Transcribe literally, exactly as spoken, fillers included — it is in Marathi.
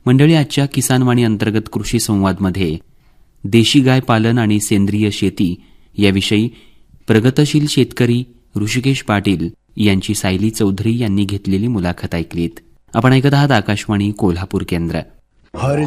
मंडळी, आजच्या किसानवाणी अंतर्गत कृषी संवादमध्ये देशी गाय पालन आणि सेंद्रिय शेती याविषयी प्रगतशील शेतकरी ऋषिकेश पाटील यांची सायली चौधरी यांनी घेतलेली मुलाखत ऐकलीत. आपण ऐकत आहात आकाशवाणी कोल्हापूर केंद्र.